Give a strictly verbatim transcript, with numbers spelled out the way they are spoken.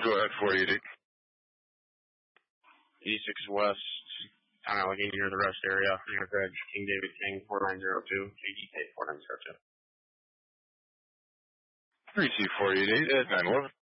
Go ahead, four eight eight. E six West, Town Allegheny near the rest area. Near Greg, King David King, four nine zero two, A D K four nine zero two. three two four eight eight at nine eleven.